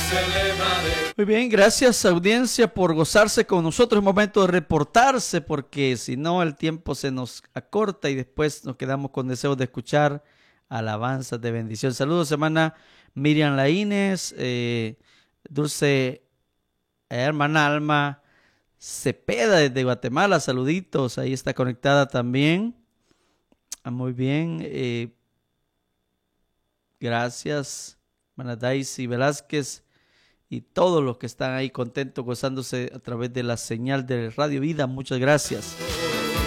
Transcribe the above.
Muy bien, gracias audiencia por gozarse con nosotros. Es momento de reportarse porque si no el tiempo se nos acorta y después nos quedamos con deseos de escuchar alabanzas de bendición. Saludos, hermana Miriam Laínez, dulce hermana Alma Cepeda desde Guatemala, saluditos, ahí está conectada también. Muy bien, gracias, hermana Daisy Velázquez y todos los que están ahí contentos, gozándose a través de la señal de Radio Vida, muchas gracias.